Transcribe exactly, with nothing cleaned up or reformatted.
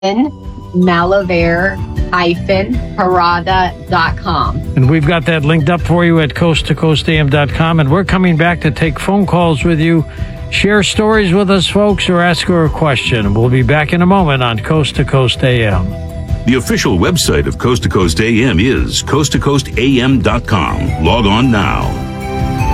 malaver dash harada dot com. And we've got that linked up for you at coast to coast a m dot com. And we're coming back to take phone calls with you. Share stories with us, folks, or ask her a question. We'll be back in a moment on Coast to Coast A M. The official website of Coast to Coast A M is coast to coast a m dot com. Log on now.